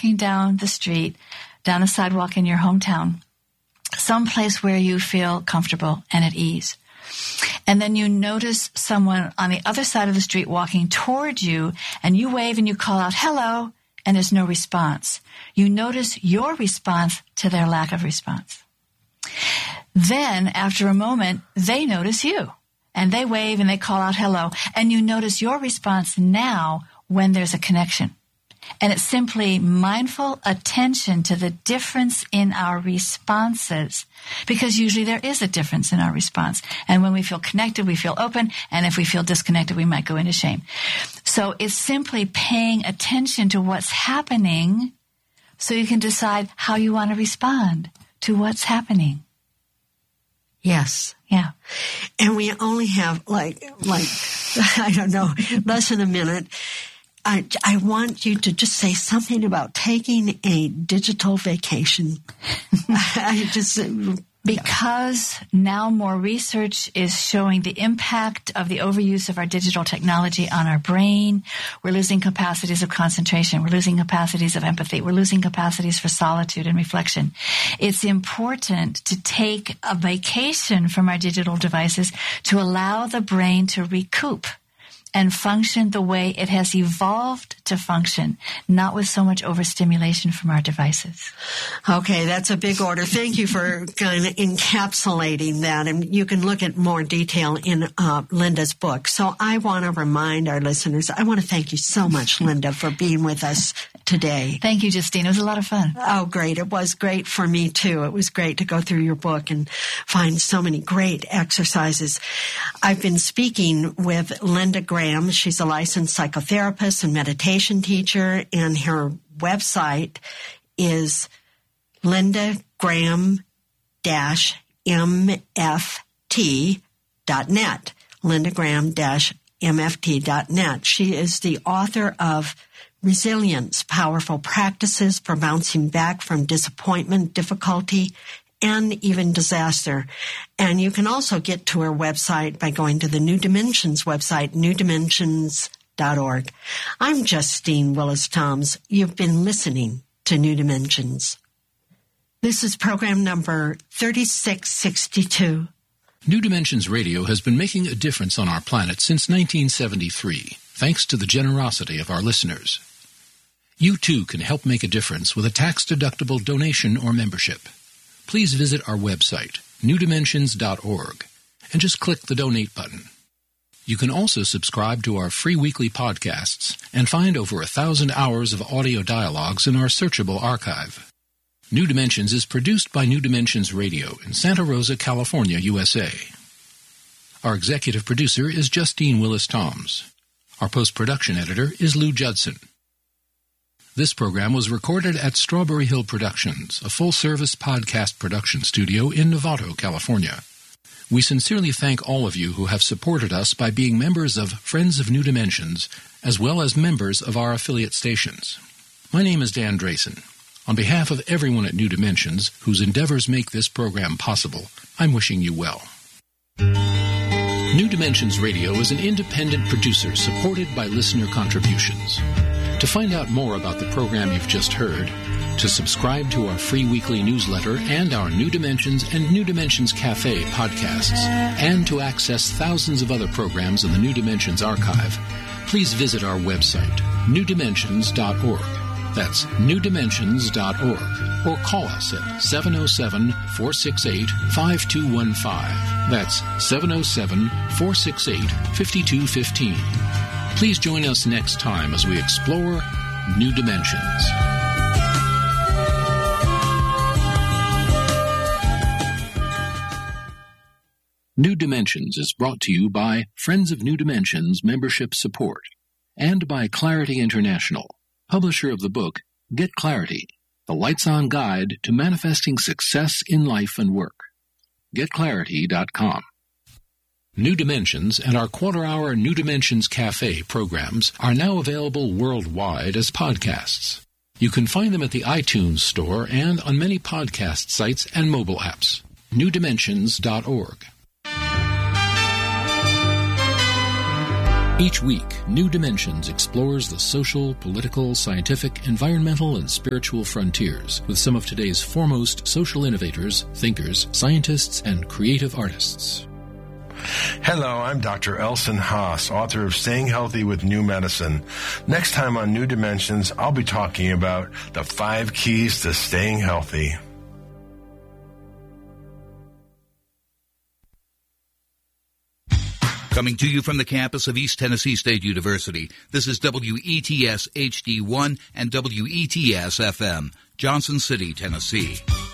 walking down the street, down a sidewalk in your hometown, someplace where you feel comfortable and at ease. And then you notice someone on the other side of the street walking toward you, and you wave and you call out, hello, and there's no response. You notice your response to their lack of response. Then, after a moment, they notice you, and they wave and they call out hello, and you notice your response now when there's a connection. And it's simply mindful attention to the difference in our responses, because usually there is a difference in our response. And when we feel connected, we feel open, and if we feel disconnected, we might go into shame. So it's simply paying attention to what's happening so you can decide how you want to respond to what's happening. Yes. Yeah. And we only have like I don't know, less than a minute. I want you to just say something about taking a digital vacation. Because now more research is showing the impact of the overuse of our digital technology on our brain. We're losing capacities of concentration. We're losing capacities of empathy. We're losing capacities for solitude and reflection. It's important to take a vacation from our digital devices to allow the brain to recoup and function the way it has evolved to function, not with so much overstimulation from our devices. Okay, that's a big order. Thank you for kind of encapsulating that, and you can look at more detail in Linda's book. So I want to remind our listeners, I want to thank you so much, Linda, for being with us today. Thank you, Justine. It was a lot of fun. Oh, great. It was great for me, too. It was great to go through your book and find so many great exercises. I've been speaking with Linda Graham. She's a licensed psychotherapist and meditation teacher, and her website is lindagraham-mft.net, lindagraham-mft.net. She is the author of Resilience, Powerful Practices for Bouncing Back from Disappointment, Difficulty, and even disaster. And you can also get to her website by going to the New Dimensions website, newdimensions.org. I'm Justine Willis-Toms. You've been listening to New Dimensions. This is program number 3662. New Dimensions Radio has been making a difference on our planet since 1973, thanks to the generosity of our listeners. You too can help make a difference with a tax-deductible donation or membership. Please visit our website, newdimensions.org, and just click the donate button. You can also subscribe to our free weekly podcasts and find over 1,000 hours of audio dialogues in our searchable archive. New Dimensions is produced by New Dimensions Radio in Santa Rosa, California, USA. Our executive producer is Justine Willis-Toms. Our post-production editor is Lou Judson. This program was recorded at Strawberry Hill Productions, a full-service podcast production studio in Novato, California. We sincerely thank all of you who have supported us by being members of Friends of New Dimensions, as well as members of our affiliate stations. My name is Dan Drayson. On behalf of everyone at New Dimensions, whose endeavors make this program possible, I'm wishing you well. New Dimensions Radio is an independent producer supported by listener contributions. To find out more about the program you've just heard, to subscribe to our free weekly newsletter and our New Dimensions and New Dimensions Cafe podcasts, and to access thousands of other programs in the New Dimensions archive, please visit our website, newdimensions.org. That's newdimensions.org. Or call us at 707-468-5215. That's 707-468-5215. Please join us next time as we explore New Dimensions. New Dimensions is brought to you by Friends of New Dimensions Membership Support and by Clarity International, publisher of the book Get Clarity, the Lights-On Guide to Manifesting Success in Life and Work. GetClarity.com. New Dimensions and our quarter-hour New Dimensions Cafe programs are now available worldwide as podcasts. You can find them at the iTunes Store and on many podcast sites and mobile apps. newdimensions.org. Each week, New Dimensions explores the social, political, scientific, environmental, and spiritual frontiers with some of today's foremost social innovators, thinkers, scientists, and creative artists. Hello, I'm Dr. Elson Haas, author of Staying Healthy with New Medicine. Next time on New Dimensions, I'll be talking about the 5 keys to staying healthy. Coming to you from the campus of East Tennessee State University, this is WETS HD1 and WETS FM, Johnson City, Tennessee.